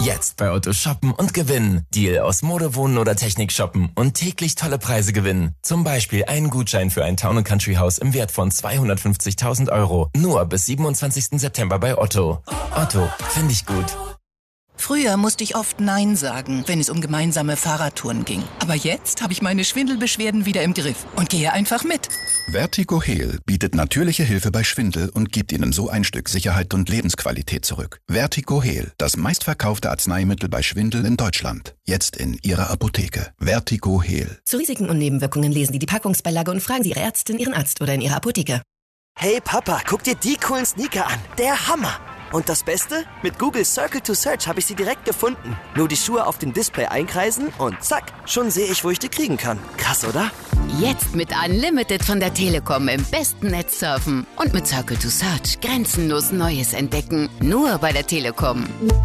Jetzt bei Otto shoppen und gewinnen. Deal aus Mode, Wohnen oder Technik shoppen und täglich tolle Preise gewinnen. Zum Beispiel einen Gutschein für ein Town & Country Haus im Wert von 250.000 €. Nur bis 27. September bei Otto. Otto, finde ich gut. Früher musste ich oft Nein sagen, wenn es um gemeinsame Fahrradtouren ging. Aber jetzt habe ich meine Schwindelbeschwerden wieder im Griff und gehe einfach mit. Vertigo Heal bietet natürliche Hilfe bei Schwindel und gibt Ihnen so ein Stück Sicherheit und Lebensqualität zurück. Vertigo Heal, das meistverkaufte Arzneimittel bei Schwindel in Deutschland. Jetzt in Ihrer Apotheke. Vertigo Heal. Zu Risiken und Nebenwirkungen lesen Sie die Packungsbeilage und fragen Sie Ihre Ärztin, Ihren Arzt oder in Ihrer Apotheke. Hey Papa, guck dir die coolen Sneaker an. Der Hammer! Und das Beste? Mit Google Circle to Search habe ich sie direkt gefunden. Nur die Schuhe auf dem Display einkreisen und zack, schon sehe ich, wo ich die kriegen kann. Krass, oder? Jetzt mit Unlimited von der Telekom im besten Netz surfen. Und mit Circle to Search grenzenlos Neues entdecken. Nur bei der Telekom.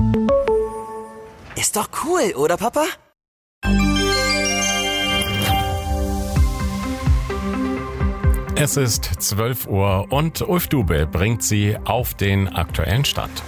Ist doch cool, oder Papa? Es ist 12 Uhr und Ulf Dube bringt Sie auf den aktuellen Stand.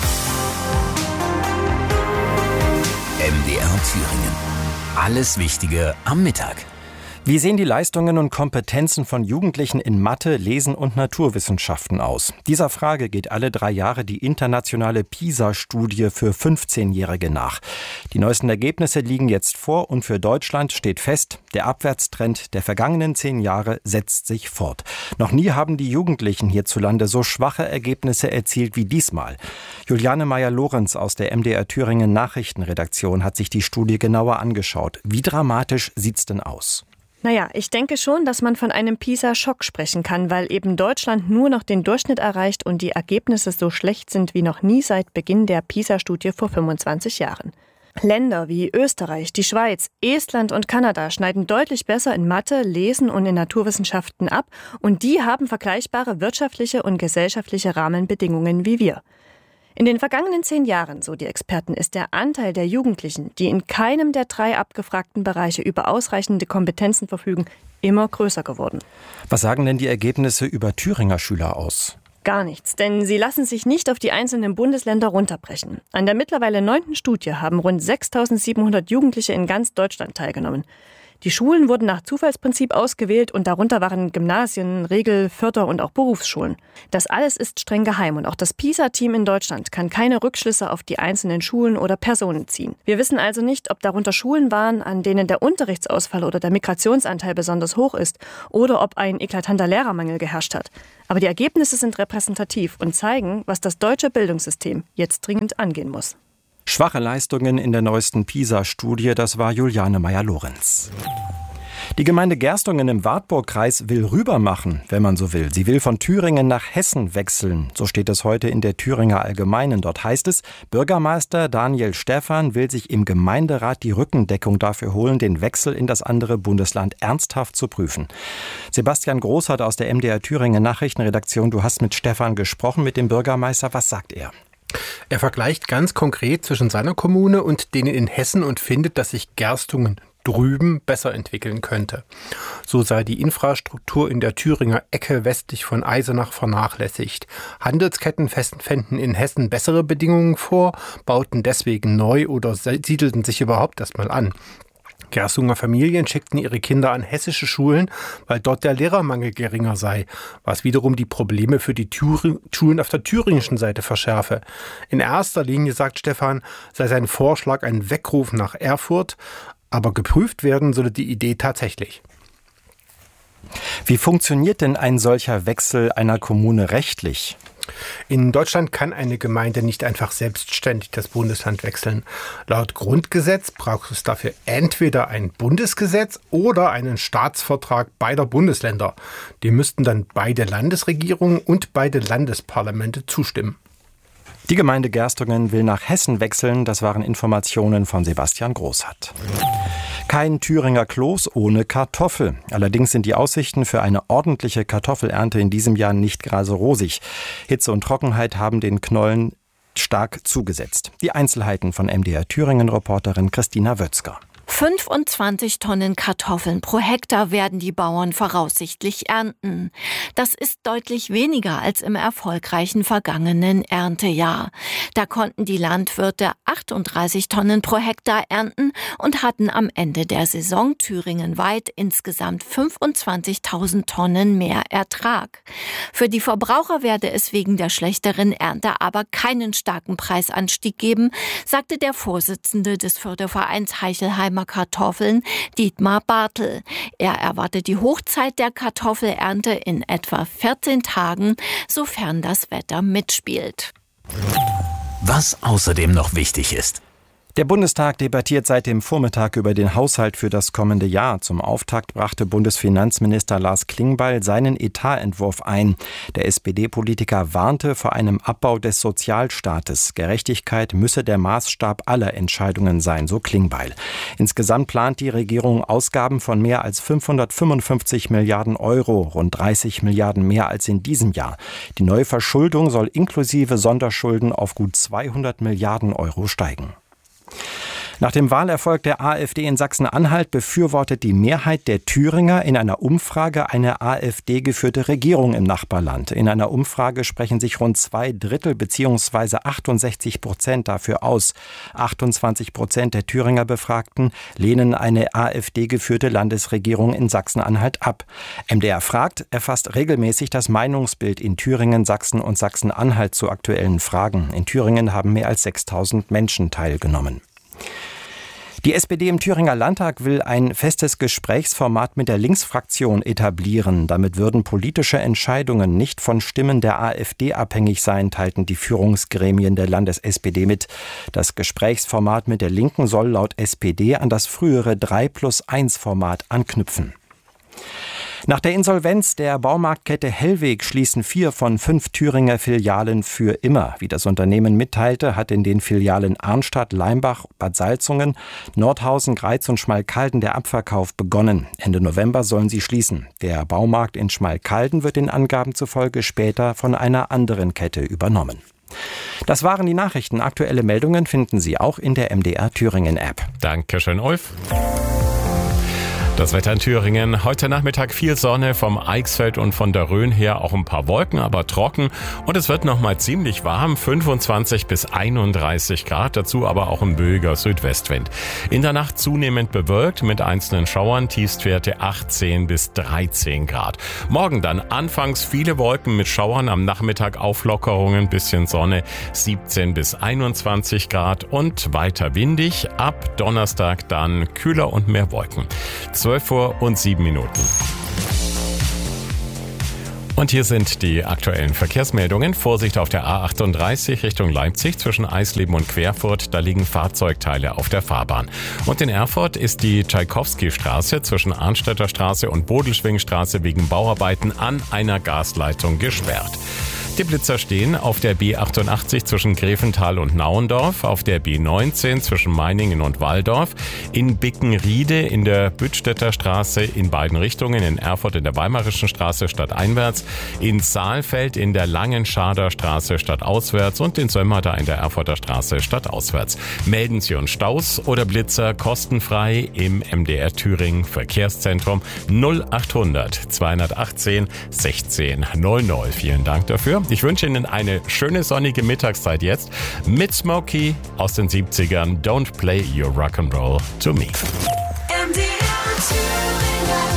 MDR Thüringen. Alles Wichtige am Mittag. Wie sehen die Leistungen und Kompetenzen von Jugendlichen in Mathe, Lesen und Naturwissenschaften aus? Dieser Frage geht alle 3 Jahre die internationale PISA-Studie für 15-Jährige nach. Die neuesten Ergebnisse liegen jetzt vor und für Deutschland steht fest, der Abwärtstrend der vergangenen 10 Jahre setzt sich fort. Noch nie haben die Jugendlichen hierzulande so schwache Ergebnisse erzielt wie diesmal. Juliane Meyer-Lorenz aus der MDR Thüringen Nachrichtenredaktion hat sich die Studie genauer angeschaut. Wie dramatisch sieht's denn aus? Naja, ich denke schon, dass man von einem PISA-Schock sprechen kann, weil eben Deutschland nur noch den Durchschnitt erreicht und die Ergebnisse so schlecht sind wie noch nie seit Beginn der PISA-Studie vor 25 Jahren. Länder wie Österreich, die Schweiz, Estland und Kanada schneiden deutlich besser in Mathe, Lesen und in Naturwissenschaften ab und die haben vergleichbare wirtschaftliche und gesellschaftliche Rahmenbedingungen wie wir. In den vergangenen 10 Jahren, so die Experten, ist der Anteil der Jugendlichen, die in keinem der 3 abgefragten Bereiche über ausreichende Kompetenzen verfügen, immer größer geworden. Was sagen denn die Ergebnisse über Thüringer Schüler aus? Gar nichts, denn sie lassen sich nicht auf die einzelnen Bundesländer runterbrechen. An der mittlerweile 9. Studie haben rund 6.700 Jugendliche in ganz Deutschland teilgenommen. Die Schulen wurden nach Zufallsprinzip ausgewählt und darunter waren Gymnasien, Regel-, Förder- und auch Berufsschulen. Das alles ist streng geheim und auch das PISA-Team in Deutschland kann keine Rückschlüsse auf die einzelnen Schulen oder Personen ziehen. Wir wissen also nicht, ob darunter Schulen waren, an denen der Unterrichtsausfall oder der Migrationsanteil besonders hoch ist oder ob ein eklatanter Lehrermangel geherrscht hat. Aber die Ergebnisse sind repräsentativ und zeigen, was das deutsche Bildungssystem jetzt dringend angehen muss. Schwache Leistungen in der neuesten PISA-Studie, das war Juliane Meyer-Lorenz. Die Gemeinde Gerstungen im Wartburgkreis will rübermachen, wenn man so will. Sie will von Thüringen nach Hessen wechseln. So steht es heute in der Thüringer Allgemeinen. Dort heißt es, Bürgermeister Daniel Stephan will sich im Gemeinderat die Rückendeckung dafür holen, den Wechsel in das andere Bundesland ernsthaft zu prüfen. Sebastian Großhardt aus der MDR Thüringen Nachrichtenredaktion, du hast mit Stephan gesprochen, mit dem Bürgermeister. Was sagt er? Er vergleicht ganz konkret zwischen seiner Kommune und denen in Hessen und findet, dass sich Gerstungen drüben besser entwickeln könnte. So sei die Infrastruktur in der Thüringer Ecke westlich von Eisenach vernachlässigt. Handelsketten fänden in Hessen bessere Bedingungen vor, bauten deswegen neu oder siedelten sich überhaupt erstmal an. Gerstunger Familien schickten ihre Kinder an hessische Schulen, weil dort der Lehrermangel geringer sei, was wiederum die Probleme für die Schulen auf der thüringischen Seite verschärfe. In erster Linie, sagt Stephan, sei sein Vorschlag ein Weckruf nach Erfurt, aber geprüft werden solle die Idee tatsächlich. Wie funktioniert denn ein solcher Wechsel einer Kommune rechtlich? In Deutschland kann eine Gemeinde nicht einfach selbstständig das Bundesland wechseln. Laut Grundgesetz braucht es dafür entweder ein Bundesgesetz oder einen Staatsvertrag beider Bundesländer. Dem müssten dann beide Landesregierungen und beide Landesparlamente zustimmen. Die Gemeinde Gerstungen will nach Hessen wechseln. Das waren Informationen von Sebastian Großhardt. Kein Thüringer Kloß ohne Kartoffel. Allerdings sind die Aussichten für eine ordentliche Kartoffelernte in diesem Jahr nicht gerade so rosig. Hitze und Trockenheit haben den Knollen stark zugesetzt. Die Einzelheiten von MDR Thüringen-Reporterin Christina Wötzger. 25 Tonnen Kartoffeln pro Hektar werden die Bauern voraussichtlich ernten. Das ist deutlich weniger als im erfolgreichen vergangenen Erntejahr. Da konnten die Landwirte 38 Tonnen pro Hektar ernten und hatten am Ende der Saison thüringenweit insgesamt 25.000 Tonnen mehr Ertrag. Für die Verbraucher werde es wegen der schlechteren Ernte aber keinen starken Preisanstieg geben, sagte der Vorsitzende des Fördervereins Heichelheimer Kartoffeln, Dietmar Bartel. Er erwartet die Hochzeit der Kartoffelernte in etwa 14 Tagen, sofern das Wetter mitspielt. Was außerdem noch wichtig ist. Der Bundestag debattiert seit dem Vormittag über den Haushalt für das kommende Jahr. Zum Auftakt brachte Bundesfinanzminister Lars Klingbeil seinen Etatentwurf ein. Der SPD-Politiker warnte vor einem Abbau des Sozialstaates. Gerechtigkeit müsse der Maßstab aller Entscheidungen sein, so Klingbeil. Insgesamt plant die Regierung Ausgaben von mehr als 555 Milliarden Euro, rund 30 Milliarden mehr als in diesem Jahr. Die neue Verschuldung soll inklusive Sonderschulden auf gut 200 Milliarden Euro steigen. Nach dem Wahlerfolg der AfD in Sachsen-Anhalt befürwortet die Mehrheit der Thüringer in einer Umfrage eine AfD-geführte Regierung im Nachbarland. In einer Umfrage sprechen sich rund 2/3 bzw. 68% dafür aus. 28% der Thüringer Befragten lehnen eine AfD-geführte Landesregierung in Sachsen-Anhalt ab. MDR fragt erfasst regelmäßig das Meinungsbild in Thüringen, Sachsen und Sachsen-Anhalt zu aktuellen Fragen. In Thüringen haben mehr als 6.000 Menschen teilgenommen. Die SPD im Thüringer Landtag will ein festes Gesprächsformat mit der Linksfraktion etablieren. Damit würden politische Entscheidungen nicht von Stimmen der AfD abhängig sein, teilten die Führungsgremien der Landes-SPD mit. Das Gesprächsformat mit der Linken soll laut SPD an das frühere 3+1-Format anknüpfen. Nach der Insolvenz der Baumarktkette Hellweg schließen 4 von 5 Thüringer Filialen für immer. Wie das Unternehmen mitteilte, hat in den Filialen Arnstadt, Leimbach, Bad Salzungen, Nordhausen, Greiz und Schmalkalden der Abverkauf begonnen. Ende November sollen sie schließen. Der Baumarkt in Schmalkalden wird den Angaben zufolge später von einer anderen Kette übernommen. Das waren die Nachrichten. Aktuelle Meldungen finden Sie auch in der MDR Thüringen App. Dankeschön, Ulf. Das Wetter in Thüringen. Heute Nachmittag viel Sonne vom Eichsfeld und von der Rhön her, auch ein paar Wolken, aber trocken. Und es wird nochmal ziemlich warm, 25 bis 31 Grad, dazu aber auch ein böiger Südwestwind. In der Nacht zunehmend bewölkt mit einzelnen Schauern, Tiefstwerte 18 bis 13 Grad. Morgen dann anfangs viele Wolken mit Schauern, am Nachmittag Auflockerungen, bisschen Sonne, 17 bis 21 Grad und weiter windig. Ab Donnerstag dann kühler und mehr Wolken. 12:07 Uhr. Und hier sind die aktuellen Verkehrsmeldungen. Vorsicht auf der A38 Richtung Leipzig zwischen Eisleben und Querfurt. Da liegen Fahrzeugteile auf der Fahrbahn. Und in Erfurt ist die Tschaikowski-Straße zwischen Arnstädter Straße und Bodelschwingstraße wegen Bauarbeiten an einer Gasleitung gesperrt. Die Blitzer stehen auf der B88 zwischen Grevental und Nauendorf, auf der B19 zwischen Meiningen und Walldorf, in Bickenriede in der Büttstädter Straße in beiden Richtungen, in Erfurt in der Weimarischen Straße stadteinwärts, in Saalfeld in der Langenschader Straße stadtauswärts und in Sömmerda in der Erfurter Straße stadtauswärts. Melden Sie uns Staus oder Blitzer kostenfrei im MDR Thüringen Verkehrszentrum 0800 218 16 00. Vielen Dank dafür. Ich wünsche Ihnen eine schöne sonnige Mittagszeit jetzt mit Smokey aus den 70ern. Don't play your rock'n'roll to me.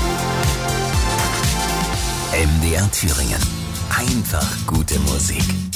MDR Thüringen. Einfach gute Musik.